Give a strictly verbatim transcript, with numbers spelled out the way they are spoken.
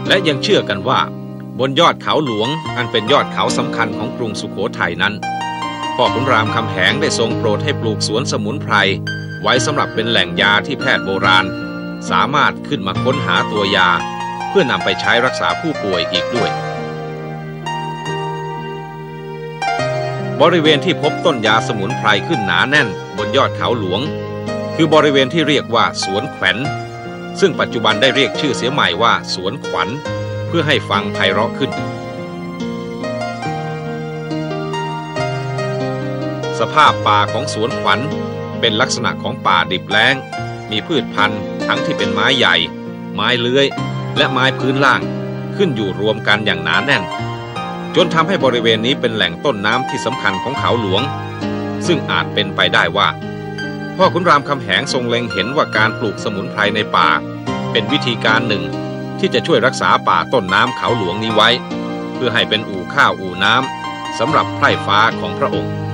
และยังเชื่อกันว่าบนยอดเขาหลวงอันเป็นยอดเขาสำคัญของกรุงสุโขทัยนั้นพ่อขุนรามคำแหงได้ทรงโปรดให้ปลูกสวนสมุนไพรไว้สำหรับเป็นแหล่งยาที่แพทย์โบราณสามารถขึ้นมาค้นหาตัวยาเพื่อนำไปใช้รักษาผู้ป่วยอีกด้วยบริเวณที่พบต้นยาสมุนไพรขึ้นหนาแน่นบนยอดเขาหลวงคือบริเวณที่เรียกว่าสวนแขวนซึ่งปัจจุบันได้เรียกชื่อเสียใหม่ว่าสวนขวัญเพื่อให้ฟังไพเราะขึ้นสภาพป่าของสวนขวัญเป็นลักษณะของป่าดิบแล้งมีพืชพันธุ์ทั้งที่เป็นไม้ใหญ่ไม้เลื้อยและไม้พื้นล่างขึ้นอยู่รวมกันอย่างหนาแน่นจนทำให้บริเวณนี้เป็นแหล่งต้นน้ำที่สำคัญของเขาหลวงซึ่งอาจเป็นไปได้ว่าพ่อขุนรามคำแหงทรงเล็งเห็นว่าการปลูกสมุนไพรในป่าเป็นวิธีการหนึ่งที่จะช่วยรักษาป่าต้นน้ำเขาหลวงนี้ไว้เพื่อให้เป็นอู่ข้าวอู่น้ำสำหรับไพร่ฟ้าของพระองค์